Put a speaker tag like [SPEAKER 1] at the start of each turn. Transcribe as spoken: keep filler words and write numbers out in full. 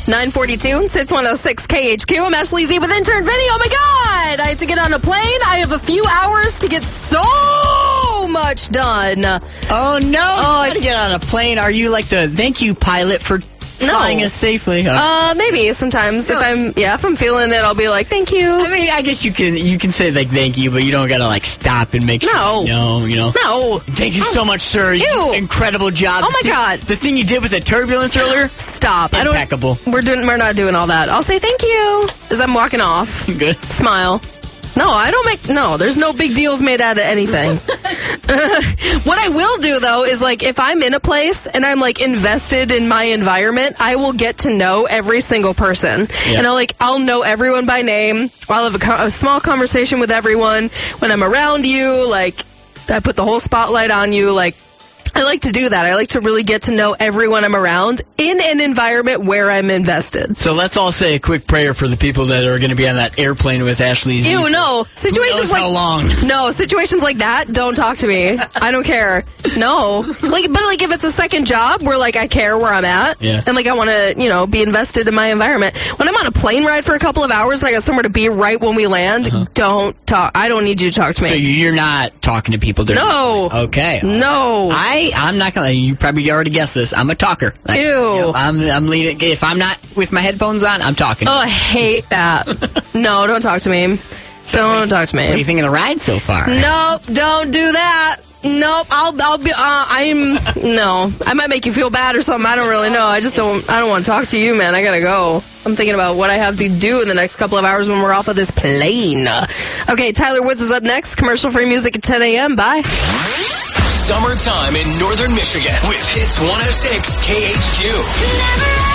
[SPEAKER 1] nine forty-two, six one oh six K H Q. I'm Ashley Z with intern Vinny. Oh my God! I have to get on a plane. I have a few hours to get so much done.
[SPEAKER 2] Oh, no. Oh, I got to get on a plane. Are you like the thank you pilot for flying
[SPEAKER 1] No.
[SPEAKER 2] us safely? Huh?
[SPEAKER 1] Uh, maybe sometimes if I'm, yeah, if I'm feeling it, I'll be like, thank you.
[SPEAKER 2] I mean, I guess you can you can say like thank you, but you don't gotta like stop and make sure.
[SPEAKER 1] No.
[SPEAKER 2] You know, you know.
[SPEAKER 1] No.
[SPEAKER 2] Thank you so much, sir. You-
[SPEAKER 1] Ew.
[SPEAKER 2] Incredible job.
[SPEAKER 1] Oh my
[SPEAKER 2] The thi-
[SPEAKER 1] God.
[SPEAKER 2] The thing you did with the turbulence earlier.
[SPEAKER 1] Stop. I
[SPEAKER 2] Impeccable.
[SPEAKER 1] don't. We're doing. We're not doing all that. I'll say thank you as I'm walking off.
[SPEAKER 2] Good.
[SPEAKER 1] Smile. No, I don't make. No, there's no big deals made out of anything. What I will do though is like if I'm in a place and I'm like invested in my environment, I will get to know every single person,
[SPEAKER 2] Yeah.
[SPEAKER 1] and I'll like I'll know everyone by name. I'll have a, co- a small conversation with everyone when I'm around you. Like I put the whole spotlight on you. Like. I like to do that. I like to really get to know everyone I'm around in an environment where I'm invested.
[SPEAKER 2] So let's all say a quick prayer for the people that are going to be on that airplane with Ashley Z.
[SPEAKER 1] Ew, no.
[SPEAKER 2] Who
[SPEAKER 1] Situations
[SPEAKER 2] knows
[SPEAKER 1] like
[SPEAKER 2] how long?
[SPEAKER 1] No, situations like that, don't talk to me. I don't care. No. Like but like if it's a second job where like I care where I'm at
[SPEAKER 2] Yeah.
[SPEAKER 1] and like I want to, you know, be invested in my environment. When I'm on a plane ride for a couple of hours and I got somewhere to be right when we land,
[SPEAKER 2] Uh-huh.
[SPEAKER 1] don't talk. I don't need you to talk to me.
[SPEAKER 2] So you're not talking to people during
[SPEAKER 1] No.
[SPEAKER 2] the flight. Okay.
[SPEAKER 1] no.
[SPEAKER 2] I, I'm not going to, you probably already guessed this. I'm a talker. Like,
[SPEAKER 1] Ew.
[SPEAKER 2] you know, I'm, I'm leading, if I'm not with my headphones on, I'm talking.
[SPEAKER 1] Oh, I hate that. No, don't talk to me. Don't talk to me.
[SPEAKER 2] What do you think of the ride so far?
[SPEAKER 1] Nope, don't do that. Nope, I'll I'll be uh, I'm no. I might make you feel bad or something. I don't really know. I just don't I don't want to talk to you, man. I gotta go. I'm thinking about what I have to do in the next couple of hours when we're off of this plane. Okay, Tyler Woods is up next. Commercial free music at ten a.m. Bye.
[SPEAKER 3] Summertime in northern Michigan with Hits one oh six K H Q.
[SPEAKER 4] Never